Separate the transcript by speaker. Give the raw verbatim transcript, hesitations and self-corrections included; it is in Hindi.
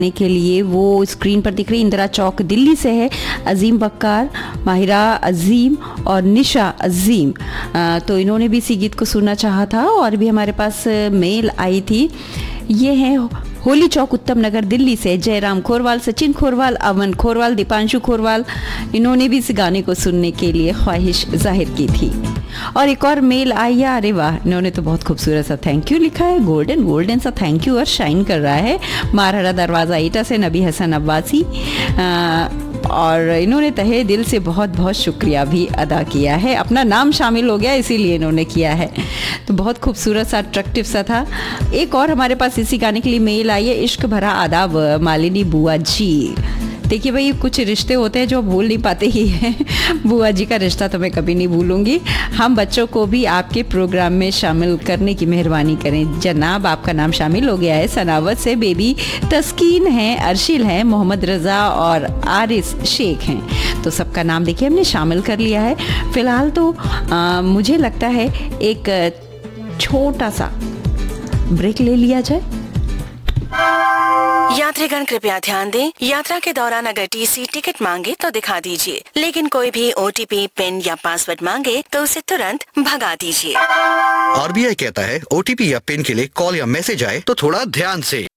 Speaker 1: के लिए वो स्क्रीन पर दिख रही इंदिरा चौक दिल्ली से है। अजीम बक्कार, माहिरा अजीम और निशा अजीम, आ, तो इन्होंने भी इसी गीत को सुनना चाहा था। और भी हमारे पास मेल आई थी, ये है होली चौक उत्तम नगर दिल्ली से जयराम खोरवाल, सचिन खोरवाल, अमन खोरवाल, दीपांशु खोरवाल, इन्होंने भी इस गाने को सुनने के लिए ख्वाहिश जाहिर की थी। और एक और मेल आई, अरे वाह, इन्होंने तो बहुत खूबसूरत सा थैंक यू लिखा है, गोल्डन गोल्डन सा थैंक यू और शाइन कर रहा है। मारहरा दरवाज़ा ईटा से नबी हसन अब्बासी, और इन्होंने तहे दिल से बहुत बहुत शुक्रिया भी अदा किया है। अपना नाम शामिल हो गया इसीलिए इन्होंने किया है, तो बहुत खूबसूरत सा अट्रैक्टिव सा था। एक और हमारे पास इसी गाने के लिए मेल आई है, इश्क भरा आदाब मालिनी बुआ जी। देखिए भाई, कुछ रिश्ते होते हैं जो भूल नहीं पाते ही हैं। बुआ जी का रिश्ता तो मैं कभी नहीं भूलूंगी। हम बच्चों को भी आपके प्रोग्राम में शामिल करने की मेहरबानी करें। जनाब, आपका नाम शामिल हो गया है। सनावत से बेबी तस्कीन है, अर्शिल है, मोहम्मद रज़ा और आरिस शेख हैं। तो सबका नाम देखिए हमने शामिल कर लिया है। फ़िलहाल तो आ, मुझे लगता है एक छोटा सा ब्रेक ले लिया जाए।
Speaker 2: यात्रीगण कृपया ध्यान दें, यात्रा के दौरान अगर टीसी टिकट मांगे तो दिखा दीजिए, लेकिन कोई भी ओटीपी, पिन या पासवर्ड मांगे तो उसे तुरंत भगा दीजिए।
Speaker 3: आरबीआई कहता है, ओटीपी या पिन के लिए कॉल या मैसेज आए तो थोड़ा ध्यान से